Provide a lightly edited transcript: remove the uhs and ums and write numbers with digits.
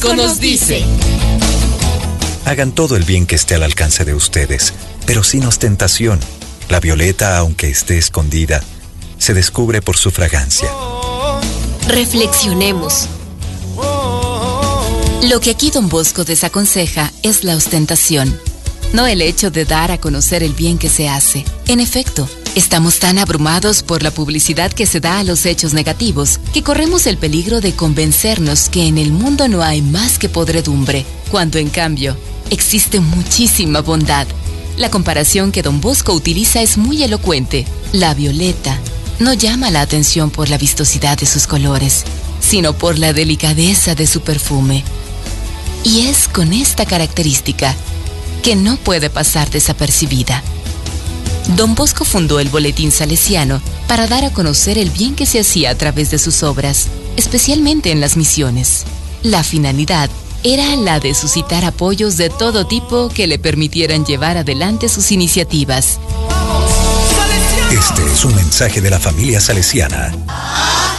Nos dice: hagan todo el bien que esté al alcance de ustedes, pero sin ostentación. La violeta, aunque esté escondida, se descubre por su fragancia. Reflexionemos. Lo que aquí Don Bosco desaconseja es la ostentación, no el hecho de dar a conocer el bien que se hace. En efecto, estamos tan abrumados por la publicidad que se da a los hechos negativos que corremos el peligro de convencernos que en el mundo no hay más que podredumbre, cuando en cambio existe muchísima bondad. La comparación que Don Bosco utiliza es muy elocuente. La violeta no llama la atención por la vistosidad de sus colores, sino por la delicadeza de su perfume. Y es con esta característica que no puede pasar desapercibida. Don Bosco fundó el Boletín Salesiano para dar a conocer el bien que se hacía a través de sus obras, especialmente en las misiones. La finalidad era la de suscitar apoyos de todo tipo que le permitieran llevar adelante sus iniciativas. Este es un mensaje de la familia salesiana.